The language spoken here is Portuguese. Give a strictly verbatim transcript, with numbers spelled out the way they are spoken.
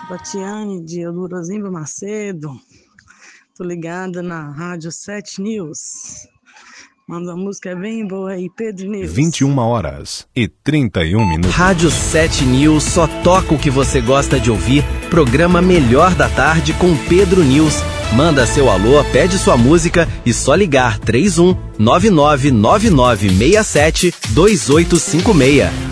Batiane de Eudorozinho Macedo. Tô ligada na Rádio sete News. Manda uma música bem boa aí, Pedro News. vinte e uma horas e trinta e um minutos. Rádio sete News só toca o que você gosta de ouvir. Programa Melhor da Tarde com Pedro News. Manda seu alô, pede sua música e só ligar três um nove nove nove nove seis sete dois oito cinco seis.